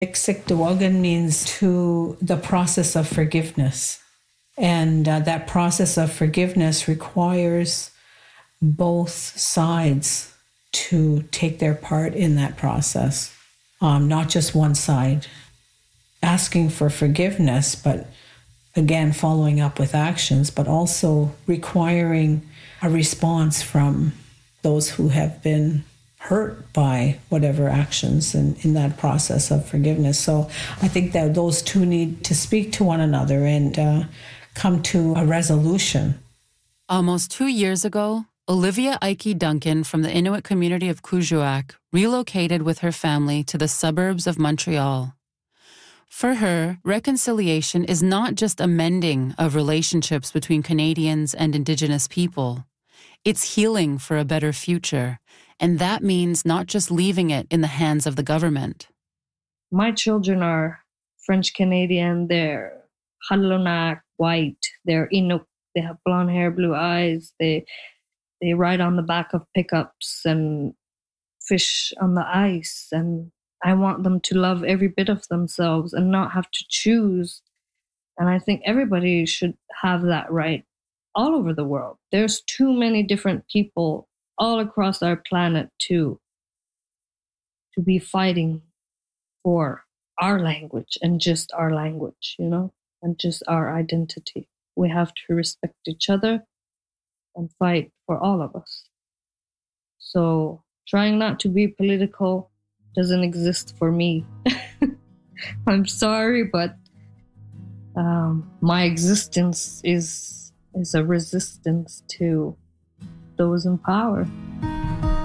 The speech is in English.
Iksiktuwagan means to the process of forgiveness. And that process of forgiveness requires both sides to take their part in that process, not just one side. Asking for forgiveness, but again, following up with actions, but also requiring a response from those who have been hurt by whatever actions in that process of forgiveness. So I think that those two need to speak to one another and come to a resolution. Almost 2 years ago, Olivia Ike Duncan from the Inuit community of Kuujjuaq relocated with her family to the suburbs of Montreal. For her, reconciliation is not just a mending of relationships between Canadians and Indigenous people. It's healing for a better future, and that means not just leaving it in the hands of the government. My children are French Canadian, they're Halunak, white, they're Inuk, they have blonde hair, blue eyes, they ride on the back of pickups and fish on the ice, and I want them to love every bit of themselves and not have to choose. And I think everybody should have that right all over the world. There's too many different people all across our planet to be fighting for our language and just our language, and just our identity. We have to respect each other and fight for all of us. So trying not to be political doesn't exist for me. I'm sorry, but my existence is a resistance to those in power.